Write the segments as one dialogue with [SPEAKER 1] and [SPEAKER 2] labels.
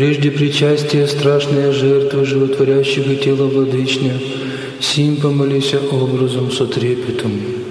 [SPEAKER 1] Прежде причастия страшная жертва животворящего тела владычня, сим помолися образом со трепетом.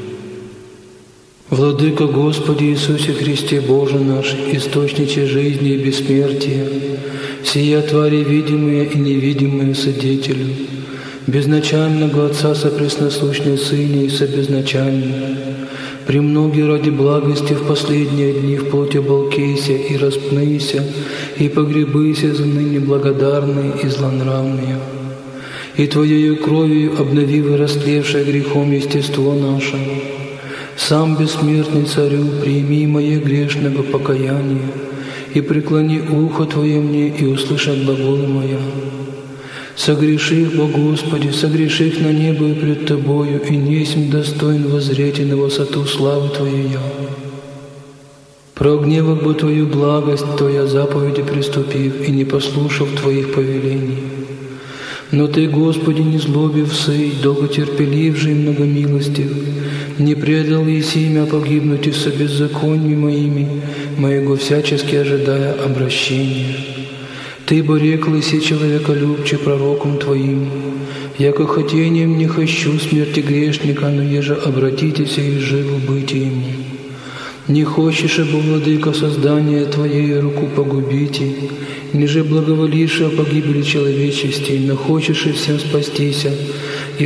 [SPEAKER 1] Владыка Господи Иисусе Христе Боже наш, источниче жизни и бессмертия, сия твари видимые и невидимые содетелю, безначального Отца сопресносущной Сыне и собезначальный, премноги ради благости в последние дни в плоти оболкейся и распнися, и погребыся за ныне благодарные и злонравные. И Твоею кровью обновив растлевшее грехом естество наше, сам бессмертный Царю, прими мое грешного покаяния, и преклони ухо Твое мне, и услыши глаголы моя. Согрешив, Бо Господи, согрешив на небо и пред Тобою, и несмь достоин воззреть и на высоту славы Твоей я. Прогневав бы Твою благость, Твоя заповеди приступив, и не послушав Твоих повелений. Но Ты, Господи, не злобив сый, долготерпеливший и многомилостив, не предал и семя погибнуть и со беззакониями моими, моего всячески ожидая обращения. Ты бы рекл и се человеколюбче пророком Твоим, яко хотением не хочу смерти грешника, но еже обратитесь и живо быть ему. Не хочешь, бы, Владыка, создание Твоей руку погубите, ниже благоволишь о погибели человечести, но хочешь и всем спастися,